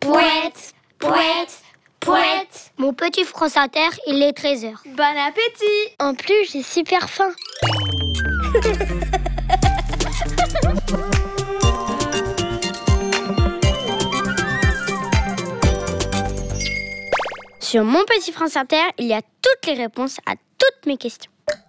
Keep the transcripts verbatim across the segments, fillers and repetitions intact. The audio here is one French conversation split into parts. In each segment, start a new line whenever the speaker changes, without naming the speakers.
Pouette, pouette, pouette.
Mon petit France Inter, il est treize heures.
Bon appétit.
En plus, j'ai super faim. Sur Mon Petit France Inter, il y a toutes les réponses à toutes mes questions.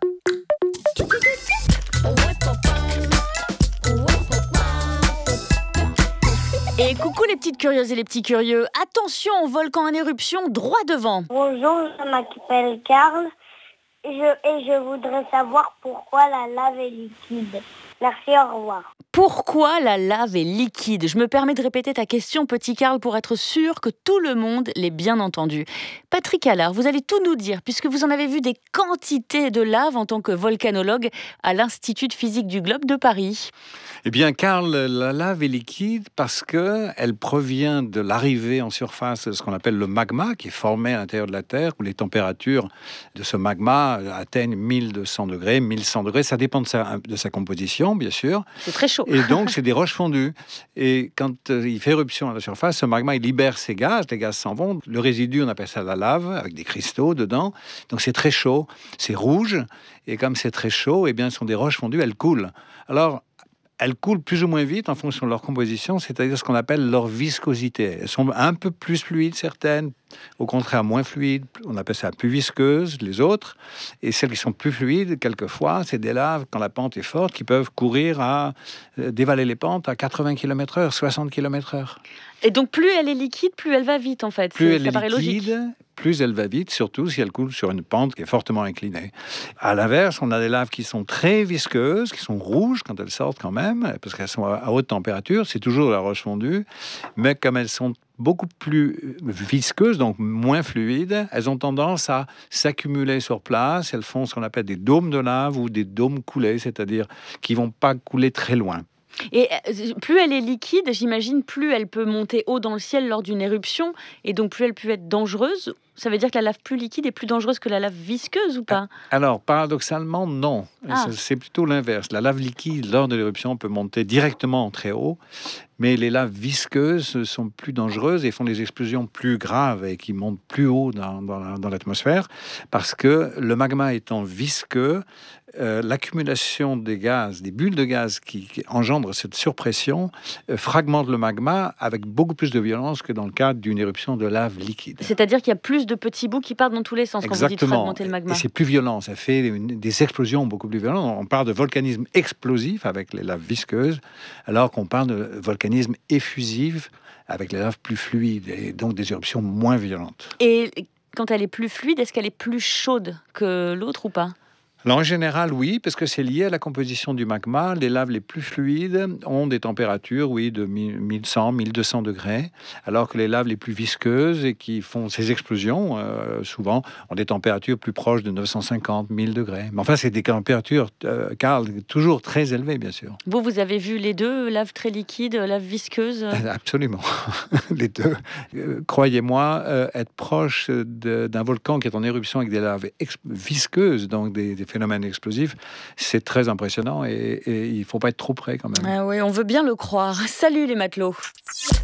Et coucou les petites curieuses et les petits curieux. Attention, volcan en éruption droit devant.
Bonjour, je m'appelle Karl et je, et je voudrais savoir pourquoi la lave est liquide. Merci, au revoir.
Pourquoi la lave est liquide ? Je me permets de répéter ta question, petit Karl, pour être sûr que tout le monde l'ait bien entendu. Patrick Allard, vous allez tout nous dire, puisque vous en avez vu des quantités de lave en tant que volcanologue à l'Institut de physique du globe de Paris.
Eh bien, Karl, la lave est liquide parce qu'elle provient de l'arrivée en surface de ce qu'on appelle le magma, qui est formé à l'intérieur de la Terre, où les températures de ce magma atteignent mille deux cents degrés, mille cent degrés. Ça dépend de sa, de sa composition, bien sûr.
C'est très chaud.
Et donc, c'est des roches fondues. Et quand euh, il fait éruption à la surface, ce magma, il libère ses gaz, les gaz s'en vont. Le résidu, on appelle ça la lave, avec des cristaux dedans. Donc, c'est très chaud, c'est rouge. Et comme c'est très chaud, eh bien, ce sont des roches fondues, elles coulent. Alors, elles coulent plus ou moins vite en fonction de leur composition, c'est-à-dire ce qu'on appelle leur viscosité. Elles sont un peu plus fluides, certaines, au contraire moins fluides, on appelle ça plus visqueuses, les autres. Et celles qui sont plus fluides, quelquefois, c'est des laves, quand la pente est forte, qui peuvent courir à, euh, dévaler les pentes à quatre-vingts kilomètres heure, soixante kilomètres heure.
Et donc, plus elle est liquide, plus elle va vite, en fait.
Plus
C'est,
elle
ça
est
paraît
liquide,
logique.
plus elle va vite, surtout si elle coule sur une pente qui est fortement inclinée. À l'inverse, on a des laves qui sont très visqueuses, qui sont rouges quand elles sortent quand même, parce qu'elles sont à haute température, c'est toujours de la roche fondue, mais comme elles sont beaucoup plus visqueuses, donc moins fluides, elles ont tendance à s'accumuler sur place, elles font ce qu'on appelle des dômes de lave ou des dômes coulés, c'est-à-dire qui ne vont pas couler très loin.
Et plus elle est liquide, j'imagine, plus elle peut monter haut dans le ciel lors d'une éruption, et donc plus elle peut être dangereuse. Ça veut dire que la lave plus liquide est plus dangereuse que la lave visqueuse ou pas ?
Alors, paradoxalement, non.
Ah.
C'est plutôt l'inverse. La lave liquide, lors de l'éruption, peut monter directement très haut, mais les laves visqueuses sont plus dangereuses et font des explosions plus graves et qui montent plus haut dans, dans, la, dans l'atmosphère, parce que le magma étant visqueux, euh, l'accumulation des gaz, des bulles de gaz qui, qui engendrent cette surpression, euh, fragmente le magma avec beaucoup plus de violence que dans le cadre d'une éruption de lave liquide.
C'est-à-dire qu'il y a plus de petits bouts qui partent dans tous les sens.
Exactement.
Quand vous dites fragmenter le magma.
Et c'est plus violent, ça fait une, des explosions beaucoup plus violentes. On parle de volcanisme explosif avec les laves visqueuses, alors qu'on parle de volcanisme effusif avec les laves plus fluides et donc des éruptions moins violentes.
Et quand elle est plus fluide, est-ce qu'elle est plus chaude que l'autre ou pas ?
Alors, en général, oui, parce que c'est lié à la composition du magma. Les laves les plus fluides ont des températures, oui, de mille cent, mille deux cents degrés, alors que les laves les plus visqueuses et qui font ces explosions, euh, souvent, ont des températures plus proches de neuf cent cinquante, mille degrés. Mais enfin, c'est des températures, euh, Karl, toujours très élevées, bien sûr.
Vous, vous avez vu les deux, lave très liquide, lave visqueuse ?
Absolument, les deux. Euh, croyez-moi, euh, être proche de, d'un volcan qui est en éruption avec des laves ex- visqueuses, donc des, des phénomène explosif, c'est très impressionnant et, et il ne faut pas être trop près quand même.
Ah oui, on veut bien le croire. Salut les matelots.